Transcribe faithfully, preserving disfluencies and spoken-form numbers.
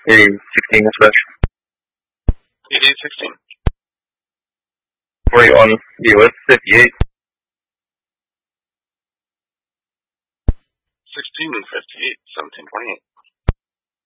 eighty-eight sixteen dispatch. eighty-eight sixteen. four eight one U S fifty-eight. sixteen fifty-eight, seventeen twenty-eight.